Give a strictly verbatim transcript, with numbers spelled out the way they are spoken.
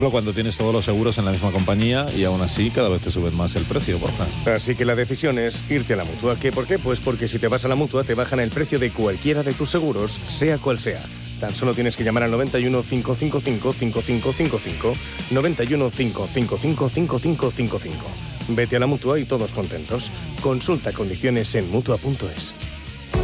Cuando tienes todos los seguros en la misma compañía y aún así cada vez te suben más el precio, Borja. Así que la decisión es irte a la Mutua. ¿Qué por qué? Pues porque si te vas a la Mutua te bajan el precio de cualquiera de tus seguros, sea cual sea. Tan solo tienes que llamar al noventa y uno, cinco cinco cinco, cinco cinco cinco cinco, noventa y uno, cinco cinco cinco, cinco cinco cinco cinco. Vete a la Mutua y todos contentos. Consulta condiciones en mutua punto es.